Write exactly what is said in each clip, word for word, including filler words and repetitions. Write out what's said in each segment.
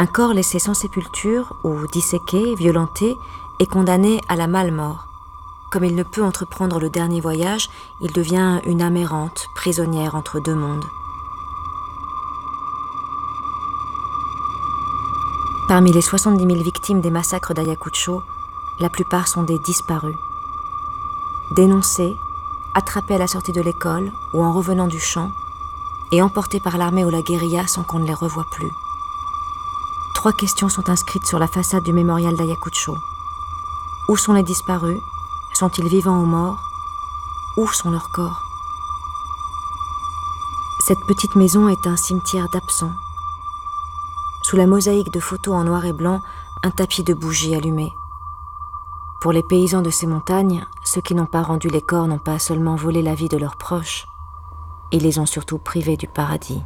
Un corps laissé sans sépulture ou disséqué, violenté, est condamné à la male-mort. Comme il ne peut entreprendre le dernier voyage, il devient une âme errante, prisonnière entre deux mondes. Parmi les soixante-dix mille victimes des massacres d'Ayacucho, la plupart sont des disparus. Dénoncés, attrapés à la sortie de l'école ou en revenant du champ, et emportés par l'armée ou la guérilla sans qu'on ne les revoie plus. Trois questions sont inscrites sur la façade du mémorial d'Ayacucho. Où sont les disparus? Sont-ils vivants ou morts? Où sont leurs corps? Cette petite maison est un cimetière d'absents. Sous la mosaïque de photos en noir et blanc, un tapis de bougies allumées. Pour les paysans de ces montagnes, ceux qui n'ont pas rendu les corps n'ont pas seulement volé la vie de leurs proches, ils les ont surtout privés du paradis.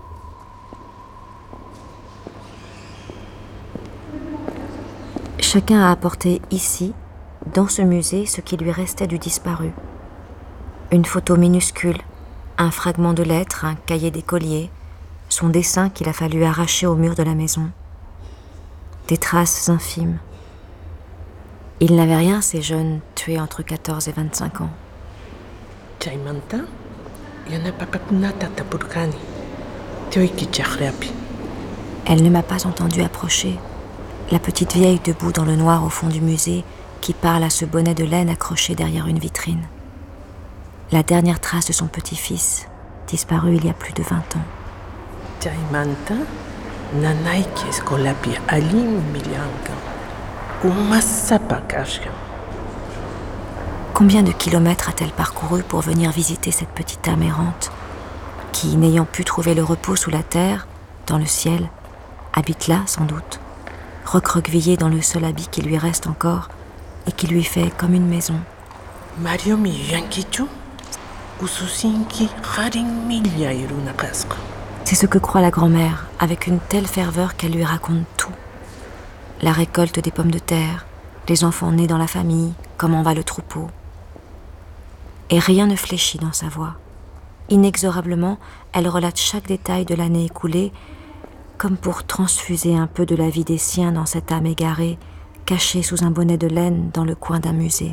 Chacun a apporté ici, dans ce musée, ce qui lui restait du disparu. Une photo minuscule, un fragment de lettre, un cahier d'écolier, son dessin qu'il a fallu arracher au mur de la maison. Des traces infimes. Ils n'avaient rien, ces jeunes tués entre quatorze et vingt-cinq ans. Elle ne m'a pas entendu approcher. La petite vieille debout dans le noir au fond du musée qui parle à ce bonnet de laine accroché derrière une vitrine. La dernière trace de son petit-fils, disparu il y a plus de vingt ans. Combien de kilomètres a-t-elle parcouru pour venir visiter cette petite âme errante qui, n'ayant pu trouver le repos sous la terre, dans le ciel, habite là sans doute, recroquevillée dans le seul habit qui lui reste encore et qui lui fait comme une maison. C'est ce que croit la grand-mère, avec une telle ferveur qu'elle lui raconte tout. La récolte des pommes de terre, les enfants nés dans la famille, comment va le troupeau. Et rien ne fléchit dans sa voix. Inexorablement, elle relate chaque détail de l'année écoulée, comme pour transfuser un peu de la vie des siens dans cette âme égarée, cachée sous un bonnet de laine dans le coin d'un musée.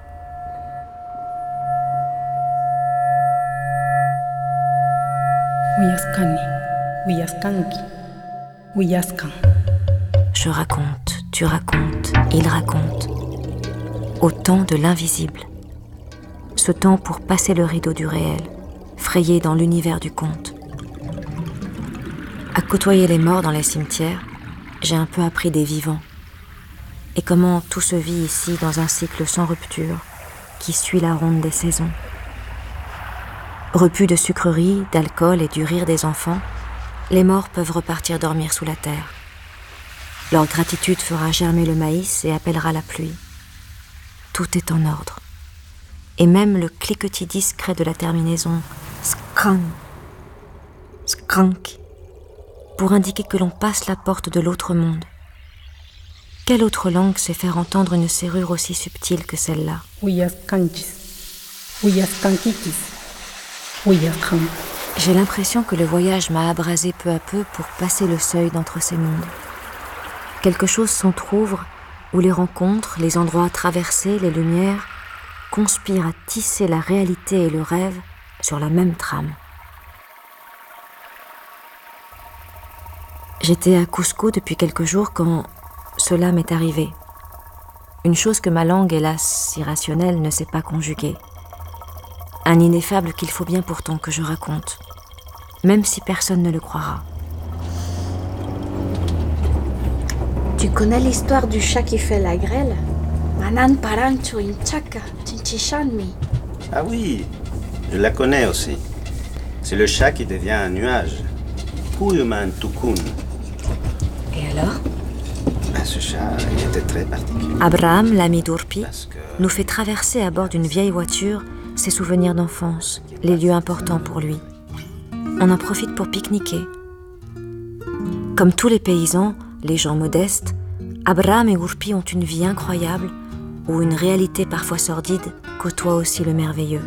Je raconte, tu racontes, il raconte. Au temps de l'invisible. Ce temps pour passer le rideau du réel, frayer dans l'univers du conte. À côtoyer les morts dans les cimetières, j'ai un peu appris des vivants. Et comment tout se vit ici dans un cycle sans rupture qui suit la ronde des saisons. Repus de sucreries, d'alcool et du rire des enfants, les morts peuvent repartir dormir sous la terre. Leur gratitude fera germer le maïs et appellera la pluie. Tout est en ordre. Et même le cliquetis discret de la terminaison « skrank » skrank pour indiquer que l'on passe la porte de l'autre monde. Quelle autre langue sait faire entendre une serrure aussi subtile que celle-là? J'ai l'impression que le voyage m'a abrasé peu à peu pour passer le seuil d'entre ces mondes. Quelque chose s'entr'ouvre où les rencontres, les endroits traversés, les lumières conspirent à tisser la réalité et le rêve sur la même trame. J'étais à Cusco depuis quelques jours quand cela m'est arrivé. Une chose que ma langue, hélas irrationnelle, ne sait pas conjuguer. Un ineffable qu'il faut bien pourtant que je raconte, même si personne ne le croira. Tu connais l'histoire du chat qui fait la grêle? Manan parancho inchaka chinchishanmi. Ah oui, je la connais aussi. C'est le chat qui devient un nuage. Kuyuman Tukun. Et alors? Ah, ce chat, il était très particulier. Abraham, l'ami d'Urpi, que... nous fait traverser à bord d'une vieille voiture ses souvenirs d'enfance, les lieux importants pour lui. On en profite pour pique-niquer. Comme tous les paysans, les gens modestes, Abraham et Urpi ont une vie incroyable où une réalité parfois sordide côtoie aussi le merveilleux.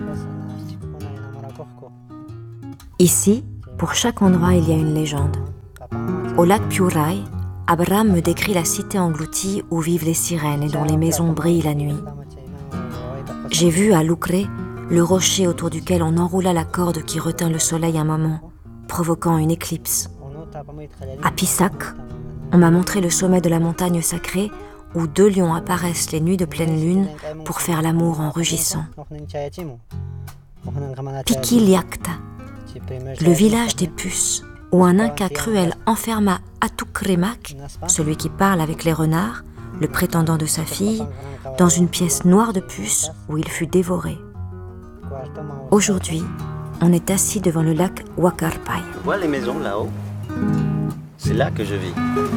Ici, pour chaque endroit, il y a une légende. Au lac Piurai, Abraham me décrit la cité engloutie où vivent les sirènes et dont les maisons brillent la nuit. J'ai vu à Lucre le rocher autour duquel on enroula la corde qui retint le soleil un moment, provoquant une éclipse. À Pisac, on m'a montré le sommet de la montagne sacrée où deux lions apparaissent les nuits de pleine lune pour faire l'amour en rugissant. Piquiliacta, le village des puces, où un Inca cruel enferma Atukremac, celui qui parle avec les renards, le prétendant de sa fille, dans une pièce noire de puces où il fut dévoré. Aujourd'hui, on est assis devant le lac Huacarpay. Tu vois les maisons là-haut? C'est là que je vis.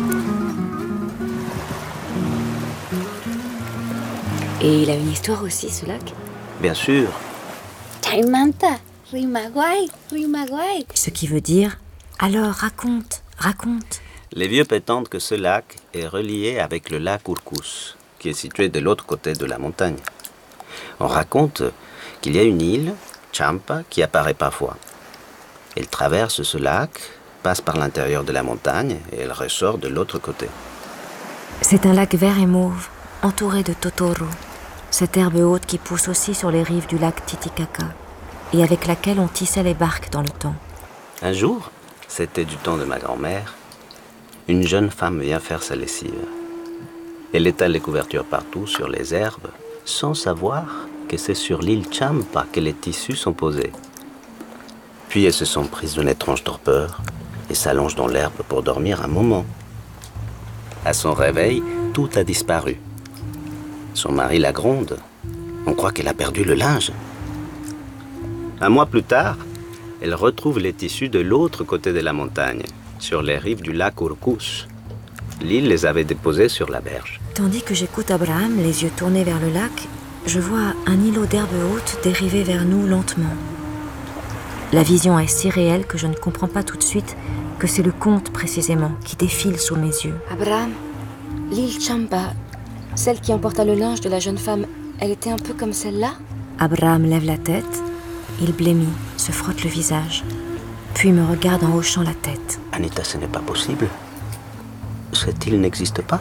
Et il a une histoire aussi, ce lac? Bien sûr. Chaimanta, Rimagway, Rimagway. Ce qui veut dire « Alors, raconte, raconte ». Les vieux prétendent que ce lac est relié avec le lac Urcus, qui est situé de l'autre côté de la montagne. On raconte qu'il y a une île, Champa, qui apparaît parfois. Elle traverse ce lac, passe par l'intérieur de la montagne et elle ressort de l'autre côté. C'est un lac vert et mauve, entouré de totoro, cette herbe haute qui pousse aussi sur les rives du lac Titicaca et avec laquelle on tissait les barques dans le temps. Un jour, c'était du temps de ma grand-mère, une jeune femme vient faire sa lessive. Elle étale les couvertures partout sur les herbes, sans savoir que c'est sur l'île Champa que les tissus sont posés. Puis elles se sont prises d'une étrange torpeur et s'allongent dans l'herbe pour dormir un moment. À son réveil, tout a disparu. Son mari la gronde. On croit qu'elle a perdu le linge. Un mois plus tard, elle retrouve les tissus de l'autre côté de la montagne, sur les rives du lac Urcus. L'île les avait déposés sur la berge. Tandis que j'écoute Abraham, les yeux tournés vers le lac, je vois un îlot d'herbe haute dériver vers nous lentement. La vision est si réelle que je ne comprends pas tout de suite que c'est le conte précisément qui défile sous mes yeux. Abraham, l'île Champa, celle qui emporta le linge de la jeune femme, elle était un peu comme celle-là? Abraham lève la tête, il blêmit, se frotte le visage, puis me regarde en hochant la tête. Anita, ce n'est pas possible. Cette île n'existe pas.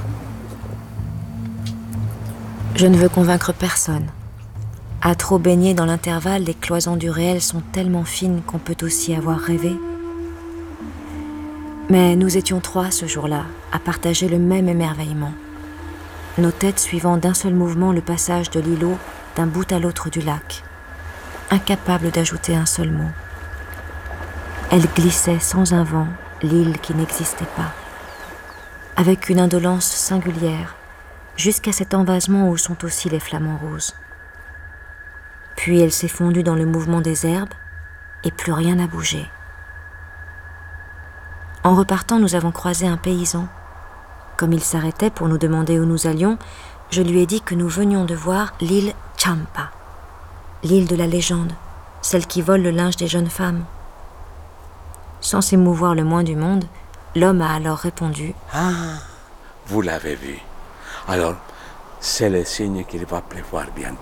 Je ne veux convaincre personne. À trop baigner dans l'intervalle, les cloisons du réel sont tellement fines qu'on peut aussi avoir rêvé. Mais nous étions trois ce jour-là, à partager le même émerveillement. Nos têtes suivant d'un seul mouvement le passage de l'îlot d'un bout à l'autre du lac, incapables d'ajouter un seul mot. Elle glissait sans un vent, l'île qui n'existait pas, avec une indolence singulière, jusqu'à cet envasement où sont aussi les flamants roses. Puis elle s'est fondue dans le mouvement des herbes, et plus rien n'a bougé. En repartant, nous avons croisé un paysan. Comme il s'arrêtait pour nous demander où nous allions, je lui ai dit que nous venions de voir l'île Champa, l'île de la légende, celle qui vole le linge des jeunes femmes. Sans s'émouvoir le moins du monde, l'homme a alors répondu « Ah, vous l'avez vu. Alors, c'est le signe qu'il va pleuvoir bientôt. »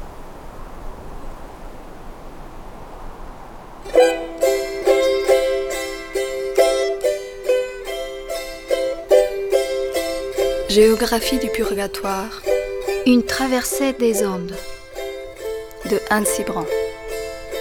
Géographie du purgatoire. Une traversée des ondes de Anne Cibran.